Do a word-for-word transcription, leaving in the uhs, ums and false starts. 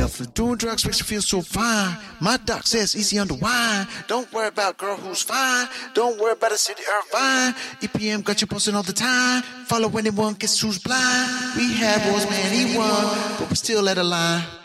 selfless. Doing drugs makes you feel so fine. My doc says easy on the wine. Don't worry about girl who's fine. Don't worry about a city Irvine. E P M got you posting all the time. Follow anyone, guess who's blind. We had wars, man, he won, but we still let a line.